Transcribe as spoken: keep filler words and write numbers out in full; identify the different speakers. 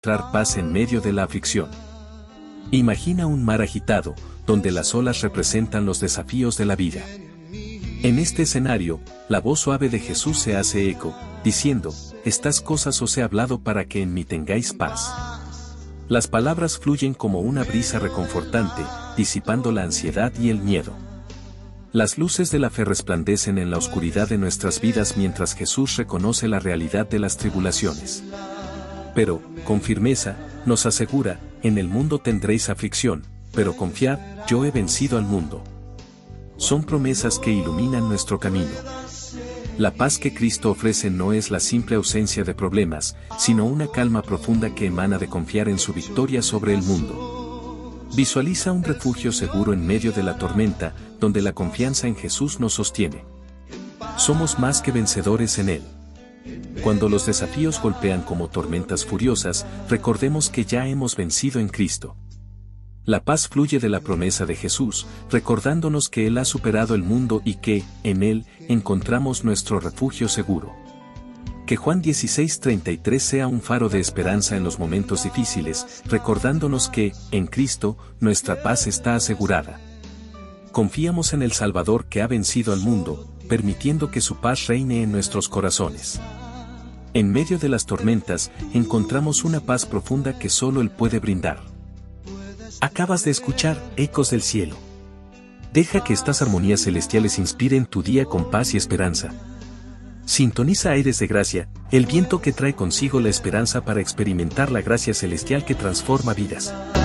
Speaker 1: encontrar paz en medio de la aflicción. Imagina un mar agitado, donde las olas representan los desafíos de la vida. En este escenario, la voz suave de Jesús se hace eco, diciendo, estas cosas os he hablado para que en mí tengáis paz. Las palabras fluyen como una brisa reconfortante, disipando la ansiedad y el miedo. Las luces de la fe resplandecen en la oscuridad de nuestras vidas mientras Jesús reconoce la realidad de las tribulaciones. Pero, con firmeza, nos asegura, en el mundo tendréis aflicción, pero confiad, yo he vencido al mundo. Son promesas que iluminan nuestro camino. La paz que Cristo ofrece no es la simple ausencia de problemas, sino una calma profunda que emana de confiar en su victoria sobre el mundo. Visualiza un refugio seguro en medio de la tormenta, donde la confianza en Jesús nos sostiene. Somos más que vencedores en Él. Cuando los desafíos golpean como tormentas furiosas, recordemos que ya hemos vencido en Cristo. La paz fluye de la promesa de Jesús, recordándonos que Él ha superado el mundo y que, en Él, encontramos nuestro refugio seguro. Que Juan dieciséis treinta y tres sea un faro de esperanza en los momentos difíciles, recordándonos que, en Cristo, nuestra paz está asegurada. Confiamos en el Salvador que ha vencido al mundo, permitiendo que su paz reine en nuestros corazones. En medio de las tormentas, encontramos una paz profunda que solo Él puede brindar. Acabas de escuchar Ecos del Cielo. Deja que estas armonías celestiales inspiren tu día con paz y esperanza. Sintoniza Aires de Gracia, el viento que trae consigo la esperanza para experimentar la gracia celestial que transforma vidas.